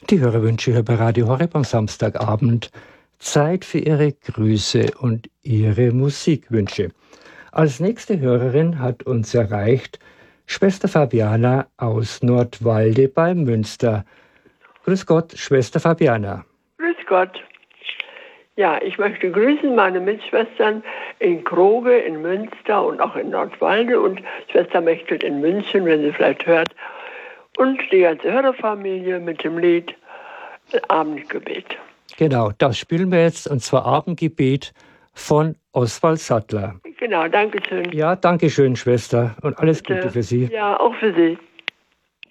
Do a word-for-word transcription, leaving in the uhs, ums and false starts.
Die Hörerwünsche hier bei Radio Horeb am Samstagabend. Zeit für Ihre Grüße und Ihre Musikwünsche. Als nächste Hörerin hat uns erreicht Schwester Fabiana aus Nordwalde bei Münster. Grüß Gott, Schwester Fabiana. Grüß Gott. Ja, ich möchte grüßen meine Mitschwestern in Kroge, in Münster und auch in Nordwalde und Schwester Mechtelt in München, wenn sie vielleicht hört. Und die ganze Hörerfamilie mit dem Lied Abendgebet. Genau, das spielen wir jetzt, und zwar Abendgebet von Oswald Sattler. Genau, danke schön. Ja, danke schön, Schwester, und alles Bitte. Gute für Sie. Ja, auch für Sie.